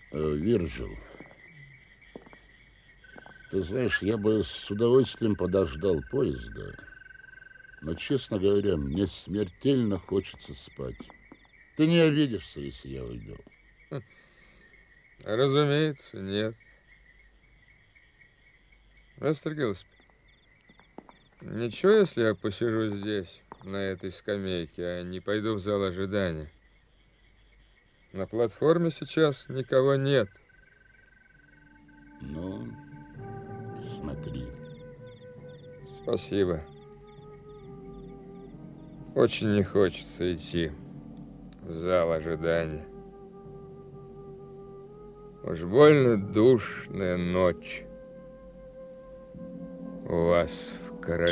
Вирджил, ты знаешь, я бы с удовольствием подождал поезда, но, честно говоря, мне смертельно хочется спать. Ты не обидишься, если я уйду? Разумеется, нет. Мистер Гиллспи, ничего, если я посижу здесь, на этой скамейке, а не пойду в зал ожидания? На платформе сейчас никого нет. Ну, смотри. Спасибо. Очень не хочется идти в зал ожидания. Уж больно душная ночь у вас в королевстве.